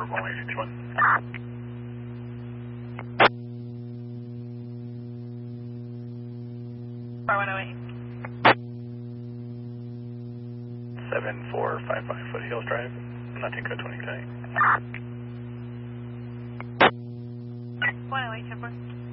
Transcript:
161. 4108. 7455 Foothills Drive, nothing code 20 tonight. 108, 10-4.